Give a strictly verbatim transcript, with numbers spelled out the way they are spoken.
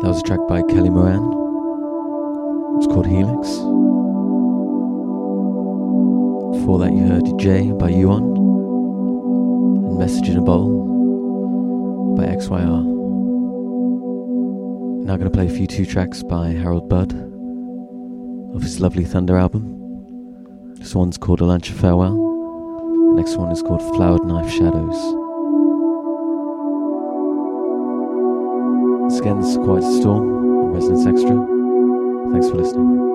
That was a track by Kelly Moran. It's called Helix. Before that you heard J by Yuan and Message in a Bowl by X Y R. Now going to play a few two tracks by Harold Budd of his Lovely Thunder album. This one's called A Lunch of Farewell. The next one is called Flowered Knife Shadows. Once again, this is Quiet Storm on Resonance Extra. Thanks for listening.